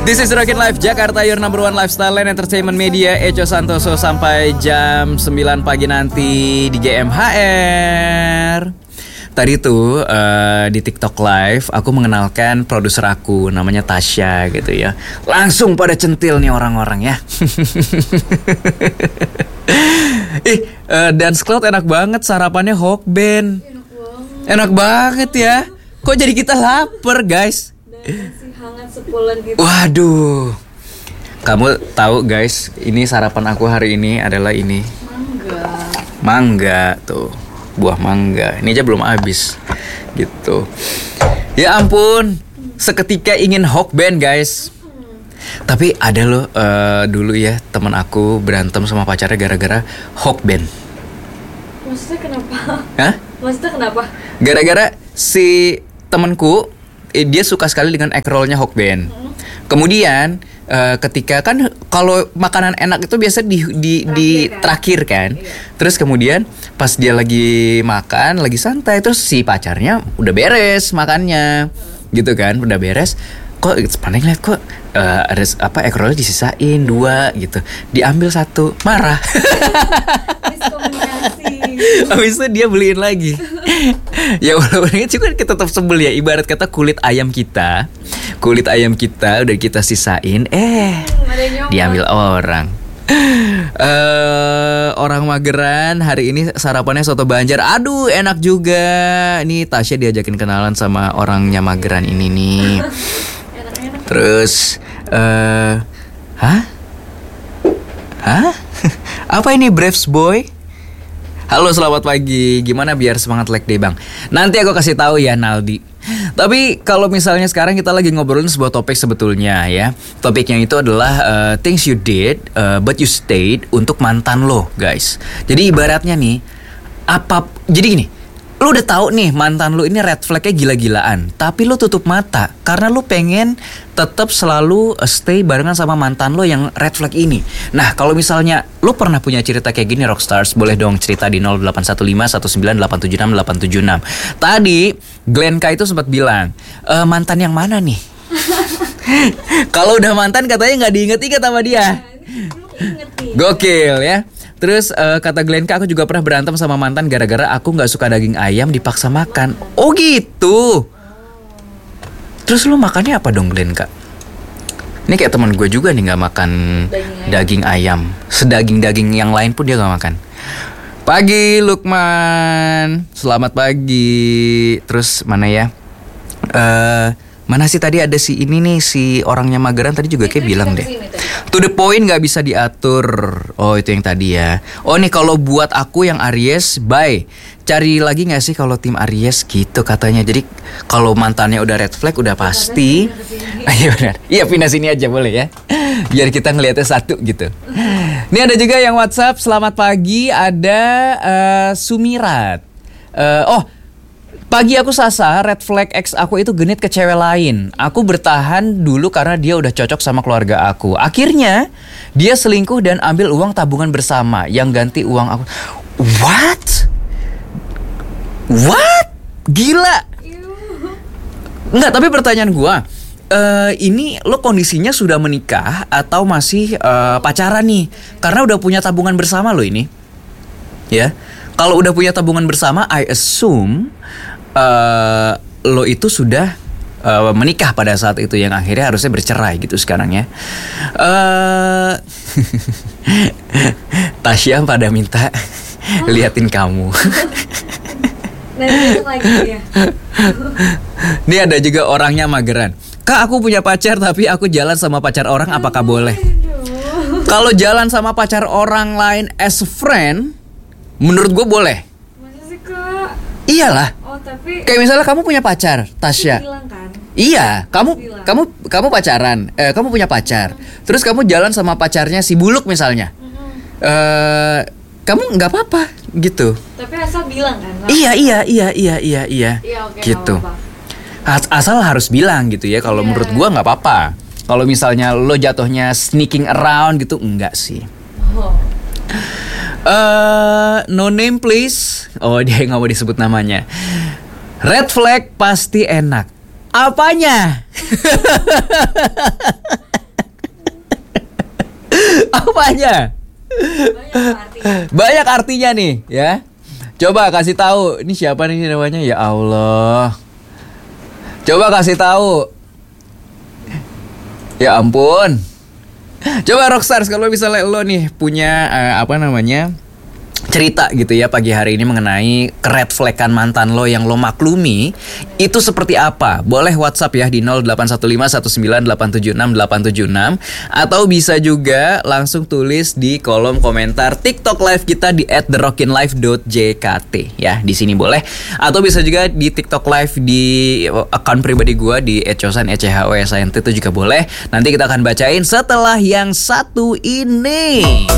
This is Rockin' Life Jakarta, your number one lifestyle and entertainment media. Echo Santoso sampai jam 9 pagi nanti di GMHR. Tadi tuh di TikTok Live aku mengenalkan produser aku, namanya Tasya gitu ya. Langsung pada centil nih orang-orang ya. Dance Cloud enak banget, sarapannya Hokben. Enak banget ya. Kok jadi kita lapar guys? Dan masih hangat sepulan gitu. Waduh. Kamu tahu guys, ini sarapan aku hari ini adalah ini. Mangga tuh. Buah mangga. Ini aja belum habis. Gitu. Ya ampun. Seketika ingin Hokben guys. Tapi ada loh dulu ya teman aku berantem sama pacarnya gara-gara Hokben. Maksudnya kenapa? Hah? Maksudnya kenapa? Gara-gara si temanku dia suka sekali dengan egg rollnya Hokben. Kemudian ketika kan kalau makanan enak itu biasa di terakhir kan. Terus kemudian pas dia lagi makan, lagi santai, terus si pacarnya udah beres makannya, gitu kan, udah beres. Kok pandai ngeliat kok ada egg rollnya disisain 2 gitu, diambil 1, marah. Miskomunikasi. Habis itu dia beliin lagi. Ya walaupun itu kan kita tetap sebel ya. Ibarat kata kulit ayam kita udah kita sisain, diambil orang. Orang Mageran hari ini sarapannya soto Banjar. Aduh enak juga. Nih Tasya diajakin kenalan sama orangnya Mageran ini nih. Terus Hah? Apa ini Braves Boy? Halo selamat pagi. Gimana biar semangat leg day bang? Nanti aku kasih tahu ya Naldi. Tapi kalau misalnya sekarang kita lagi ngobrolin sebuah topik sebetulnya ya. Topiknya itu adalah things you did but you stayed untuk mantan lo guys. Jadi ibaratnya nih jadi gini, lo udah tahu nih mantan lo ini red flagnya gila-gilaan, tapi lo tutup mata karena lo pengen tetap selalu stay barengan sama mantan lo yang red flag ini. Nah kalau misalnya lo pernah punya cerita kayak gini Rockstars, boleh dong cerita di 081519876876. Tadi Glenn K itu sempat bilang mantan yang mana nih? Kalau udah mantan katanya nggak diinget-inget sama dia. Gokil ya. Terus kata Glenn K, aku juga pernah berantem sama mantan gara-gara aku gak suka daging ayam dipaksa makan. Oh gitu. Terus lu makannya apa dong Glenn K? Ini kayak teman gue juga nih gak makan daging ayam. Sedaging-daging yang lain pun dia gak makan. Pagi Lukman. Selamat pagi. Terus mana ya? Mana sih tadi ada si ini nih, si orangnya Mageran tadi juga kayak bilang deh. To the point gak bisa diatur. Oh itu yang tadi ya. Oh nih kalau buat aku yang Aries, bye. Cari lagi gak sih kalau tim Aries gitu katanya. Jadi kalau mantannya udah red flag udah pasti. Iya benar. Iya pindah sini aja boleh ya. Biar kita ngeliatnya satu gitu. Ini ada juga yang WhatsApp. Selamat pagi. Ada Sumirat. Pagi aku Sasa, red flag ex aku itu genit ke cewek lain. Aku bertahan dulu karena dia udah cocok sama keluarga aku. Akhirnya dia selingkuh dan ambil uang tabungan bersama yang ganti uang aku. What? Gila. Enggak, tapi pertanyaan gua, ini lo kondisinya sudah menikah atau masih pacaran nih? Karena udah punya tabungan bersama lo ini. Ya. Kalau udah punya tabungan bersama, I assume lo itu sudah menikah pada saat itu yang akhirnya harusnya bercerai gitu sekarang ya. Tasya pada minta liatin kamu. Ini ada juga orangnya Mageran. Kak aku punya pacar tapi aku jalan sama pacar orang, apakah boleh? Kalau jalan sama pacar orang lain as a friend, menurut gue boleh. Masa sih Kak? Iyalah. Oh tapi kayak misalnya kamu punya pacar, Tasya. Kan? Iya, kamu pacaran, kamu punya pacar. Terus kamu jalan sama pacarnya si Buluk misalnya. Kamu nggak apa-apa gitu. Tapi asal bilang kan? Iya. Okay, gitu. Asal harus bilang gitu ya. Kalau menurut gua nggak apa-apa. Kalau misalnya lo jatuhnya sneaking around gitu, enggak sih. No name please. Oh dia nggak mau disebut namanya. Red flag pasti enak. Apanya? apanya? Banyak artinya. Banyak artinya nih, ya. Coba kasih tahu. Ini siapa nih namanya? Ya Allah. Coba kasih tahu. Ya ampun. Coba Rockstars, kalau misalnya lo nih punya cerita gitu ya pagi hari ini mengenai red flag-an mantan lo yang lo maklumi, itu seperti apa? Boleh WhatsApp ya di 081519876876, atau bisa juga langsung tulis di kolom komentar TikTok live kita di @therockinlife.jkt ya, di sini boleh, atau bisa juga di TikTok live di akun pribadi gua di @chosan itu juga boleh. Nanti kita akan bacain setelah yang satu ini.